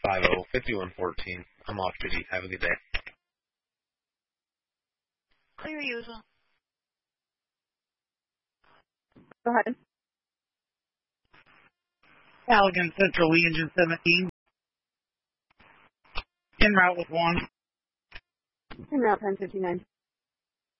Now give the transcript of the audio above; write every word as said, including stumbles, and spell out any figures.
five zero, five one one four. I'm off duty. Have a good day. Clear user. Go ahead. Allegan Central, Lee Engine seventeen. En route with one. En route ten fifty-nine.